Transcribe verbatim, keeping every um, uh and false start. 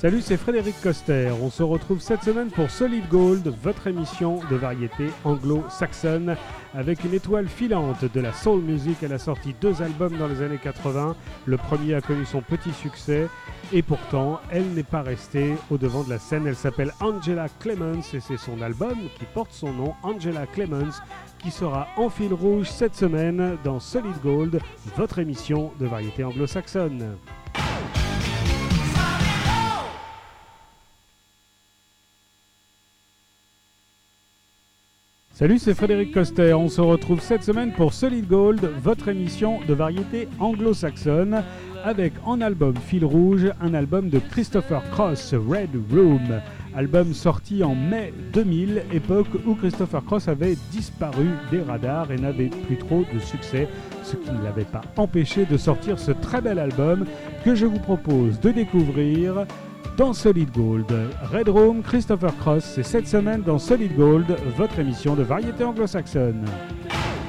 Salut, c'est Frédéric Coster. On se retrouve cette semaine pour Solid Gold, votre émission de variété anglo-saxonne. Avec une étoile filante de la soul music, elle a sorti deux albums dans les années quatre-vingts. Le premier a connu son petit succès et pourtant, elle n'est pas restée au devant de la scène. Elle s'appelle Angela Clemens et c'est son album qui porte son nom, Angela Clemens, qui sera en fil rouge cette semaine dans Solid Gold, votre émission de variété anglo-saxonne. Salut, c'est Frédéric Coster. On se retrouve cette semaine pour Solid Gold, votre émission de variété anglo-saxonne, avec en album fil rouge un album de Christopher Cross, Red Room. Album sorti en mai deux mille, époque où Christopher Cross avait disparu des radars et n'avait plus trop de succès, ce qui ne l'avait pas empêché de sortir ce très bel album que je vous propose de découvrir dans Solid Gold. Red Room, Christopher Cross, c'est cette semaine dans Solid Gold, votre émission de variété anglo-saxonne.